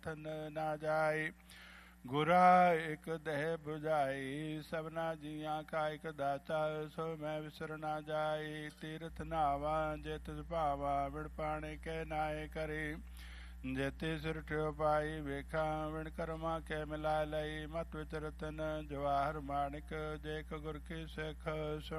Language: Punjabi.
ਥਨ ਨਾ ਜਾਏ। ਗੁਰਾ ਇਕ ਦਹਿ 부ਝਾਈ, ਸਭਨਾ ਜੀਆਂ ਕਾ ਇਕ ਦਾਤਾ, ਸੋ ਮੈਂ ਵਿਸਰ ਨਾ ਜਾਏ। ਤੀਰਥ ਨਾਵਾ ਜੇ ਤਿਸ ਭਾਵਾ, ਵਿਣ ਪਾਣੇ ਕਹਿ ਨਾਏ ਕਰੇ। ਜੇਤੇ ਸਿਰ ਠਿਓ ਪਾਈ ਵੇਖਾਂ, ਵਿਣ ਕਰਮਾ ਕੇ ਮਿਲਾ ਲਈ। ਮਤ ਵਿਚ ਰਤਨ ਜਵਾਹਰ ਮਾਣਿਕ, ਜੇ ਕ ਗੁਰ ਕੀ ਸਿੱਖ ਸੁਣ